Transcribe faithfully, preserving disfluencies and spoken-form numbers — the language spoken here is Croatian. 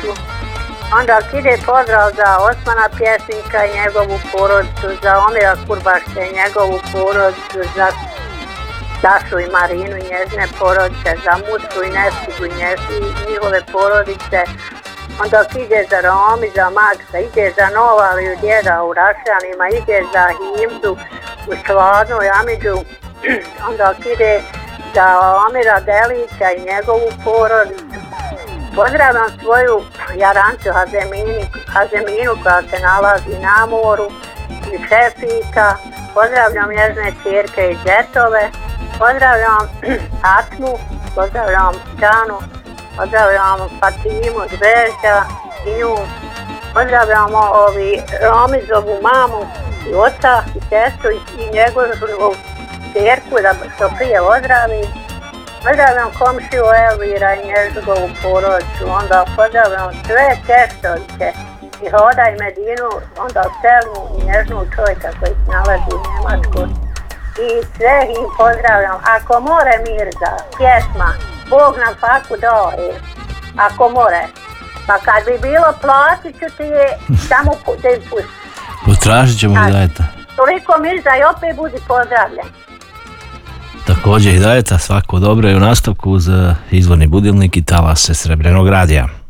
porodicu. Onda ide pozdrav za Osmana Pjesnika i njegovu porodicu, za Omira Kurbašća i njegovu porodicu, za Dašu i Marinu i njezine porodice, za Musu i Nestigu i njihove porodice. Onda ide za Romi, za Maksa, ide za Novaliju djeda u Rašanima, ide za Himdu u Stvarnu i Amidžu. Onda ide za Omira Delića i njegovu porodicu. Pozdravljam svoju Jarancu Hazeminu koja se nalazi na moru i Šefika. Pozdravljam njezine ćerke i djetove. Pozdravljam Atmu, pozdravljam Čanu, pozdravljam Fatimu, Zvežća i nju. Pozdravljamo ovi Romizovu mamu i oca i sestru i njegovu ćerku da što prije ozdravi. Pozdravljam komšiju Elvira i njegovu porodicu, onda pozdravljam sve Češtoviće i Hoda i Medinu, onda Selmu i nježnu čovjeka koji se nalazi u Njemačkoj. I sve im pozdravljam. Ako more Mirza, pjesma, Bog nam faku dao je, ako more. Pa kad bi bilo platit ću ti je, samo da im pusti. Potražit ćemo Hidajeta. Toliko Mirza i opet budi pozdravljen. Također Hidajeta, svako dobro i u nastavku uz izvorni budilnik i talase Srebrenog radija.